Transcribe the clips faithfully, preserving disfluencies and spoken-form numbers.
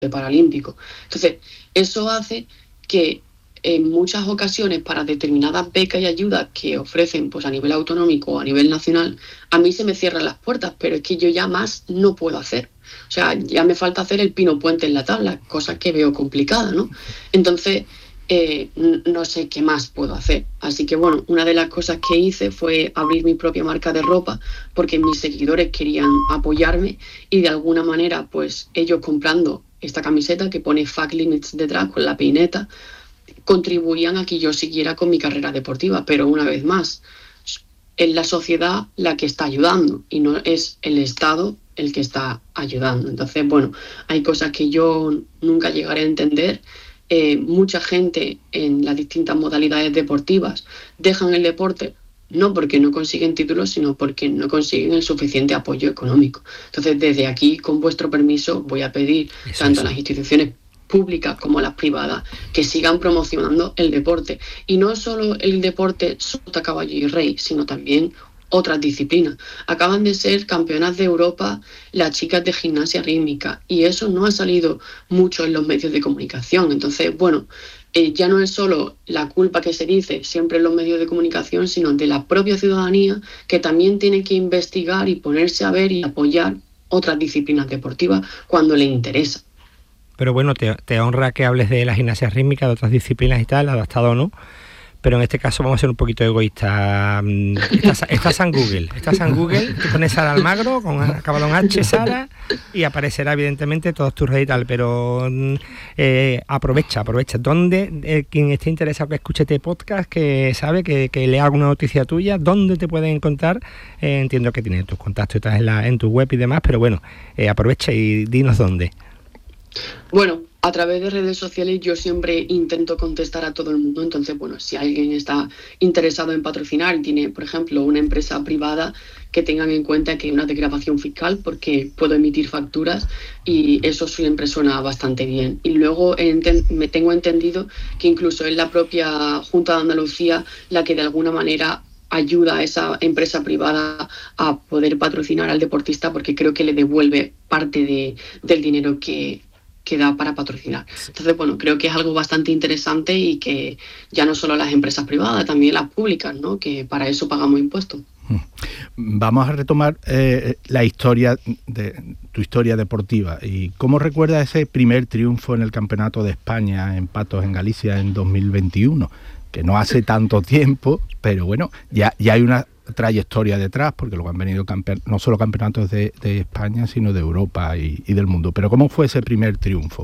paralímpico. Entonces, eso hace que en muchas ocasiones para determinadas becas y ayudas que ofrecen pues a nivel autonómico o a nivel nacional, a mí se me cierran las puertas, pero es que yo ya más no puedo hacer. O sea, ya me falta hacer el pino puente en la tabla, cosas que veo complicadas, ¿no? Entonces, eh, no sé qué más puedo hacer. Así que bueno, una de las cosas que hice fue abrir mi propia marca de ropa porque mis seguidores querían apoyarme y de alguna manera, pues ellos comprando esta camiseta que pone Fuck Limits detrás con la peineta, contribuían a que yo siguiera con mi carrera deportiva, pero una vez más, es la sociedad la que está ayudando y no es el Estado el que está ayudando. Entonces, bueno, hay cosas que yo nunca llegaré a entender. Eh, mucha gente en las distintas modalidades deportivas dejan el deporte no porque no consiguen títulos, sino porque no consiguen el suficiente apoyo económico. Entonces, desde aquí, con vuestro permiso, voy a pedir Eso, tanto eso. a las instituciones públicas como las privadas que sigan promocionando el deporte. Y no solo el deporte sota, caballo y rey, sino también otras disciplinas. Acaban de ser campeonas de Europa las chicas de gimnasia rítmica y eso no ha salido mucho en los medios de comunicación. Entonces, bueno, eh, ya no es solo la culpa que se dice siempre en los medios de comunicación, sino de la propia ciudadanía que también tiene que investigar y ponerse a ver y apoyar otras disciplinas deportivas cuando le interesa. Pero bueno, te, te honra que hables de la gimnasia rítmica, de otras disciplinas y tal, adaptado o no. Pero en este caso vamos a ser un poquito egoístas. Estás, estás en Google, estás en Google, tú pones Sara Almagro, con acabado en H, Sara, y aparecerá evidentemente todos tus redes y tal, pero eh, aprovecha, aprovecha. ¿Dónde, eh, quien esté interesado que escuche este podcast, que sabe, que, que lea alguna noticia tuya, dónde te pueden encontrar? Eh, entiendo que tienes tus contactos y tal en, la, en tu web y demás, pero bueno, eh, aprovecha y dinos dónde. Bueno, a través de redes sociales yo siempre intento contestar a todo el mundo, entonces, bueno, si alguien está interesado en patrocinar y tiene, por ejemplo, una empresa privada, que tengan en cuenta que hay una desgravación fiscal porque puedo emitir facturas y eso siempre suena bastante bien. Y luego enten- me tengo entendido que incluso es la propia Junta de Andalucía la que de alguna manera ayuda a esa empresa privada a poder patrocinar al deportista porque creo que le devuelve parte de, del dinero que que da para patrocinar. Entonces, bueno, creo que es algo bastante interesante y que ya no solo las empresas privadas, también las públicas, ¿no? Que para eso pagamos impuestos. Vamos a retomar eh, la historia de tu historia deportiva. ¿Y cómo recuerdas ese primer triunfo en el Campeonato de España en Patos, en Galicia, en dos mil veintiuno? Que no hace tanto tiempo, pero bueno, ya, ya hay una trayectoria detrás, porque luego han venido campe- no solo campeonatos de, de España, sino de Europa y, y del mundo. Pero ¿cómo fue ese primer triunfo?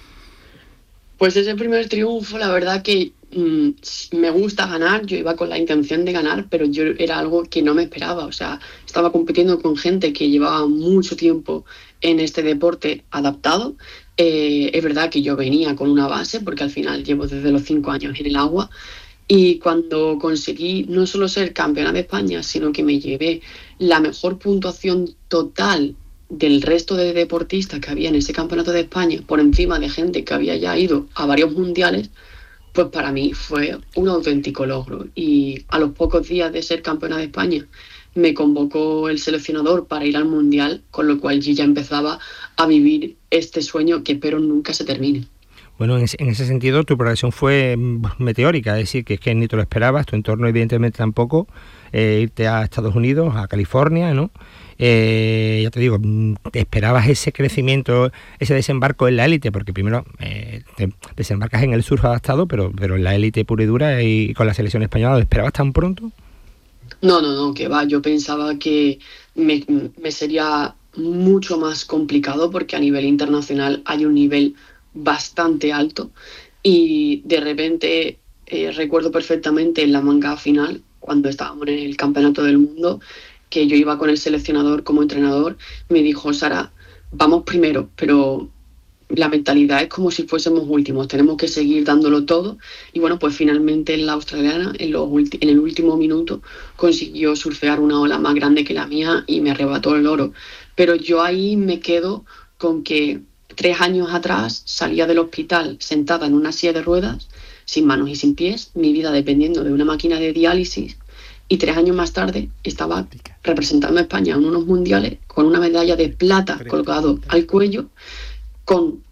Pues ese primer triunfo, la verdad que mmm, me gusta ganar, yo iba con la intención de ganar, pero yo era algo que no me esperaba, o sea, estaba compitiendo con gente que llevaba mucho tiempo en este deporte adaptado. Eh, es verdad que yo venía con una base, porque al final llevo desde los cinco años en el agua, y cuando conseguí no solo ser campeona de España, sino que me llevé la mejor puntuación total del resto de deportistas que había en ese campeonato de España, por encima de gente que había ya ido a varios mundiales, pues para mí fue un auténtico logro. Y a los pocos días de ser campeona de España, me convocó el seleccionador para ir al mundial, con lo cual yo ya empezaba a vivir este sueño que espero nunca se termine. Bueno, en ese, en ese sentido tu progresión fue meteórica, es decir, que es que ni te lo esperabas, tu entorno evidentemente tampoco, eh, irte a Estados Unidos, a California, ¿no? Eh, ya te digo, te esperabas ese crecimiento, ese desembarco en la élite, porque primero eh, te desembarcas en el surf adaptado, pero, pero en la élite pura y dura y con la selección española, ¿lo esperabas tan pronto? No, no, no, que va, yo pensaba que me, me sería mucho más complicado porque a nivel internacional hay un nivel bastante alto y de repente eh, recuerdo perfectamente en la manga final cuando estábamos en el campeonato del mundo que yo iba con el seleccionador como entrenador, me dijo: Sara, vamos primero, pero la mentalidad es como si fuésemos últimos, tenemos que seguir dándolo todo. Y bueno, pues finalmente la australiana en, los ulti- en el último minuto consiguió surfear una ola más grande que la mía y me arrebató el oro. Pero yo ahí me quedo con que tres años atrás salía del hospital sentada en una silla de ruedas, sin manos y sin pies, mi vida dependiendo de una máquina de diálisis, y tres años más tarde estaba representando a España en unos mundiales con una medalla de plata colgado al cuello, con